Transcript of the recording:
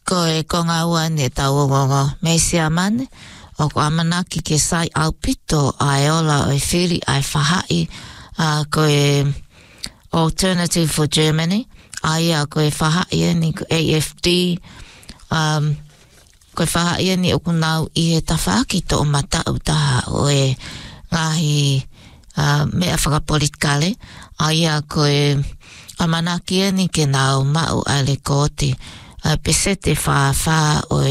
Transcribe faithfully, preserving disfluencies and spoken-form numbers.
ko e konga ua ne tau ngongo me sia mane o ko amanaki ke sai au pito ai ola o e whiri ai whahai uh, ko e Alternative for Germany ai a ko e whahai ni ko A F D um, ko e whahai ni o kunau i he tawhaki to o matau taha o e ngahi uh, mea whakapolitikale ai a ko e amanaki ni ke nau mau ale koti uh, pesete wha wha o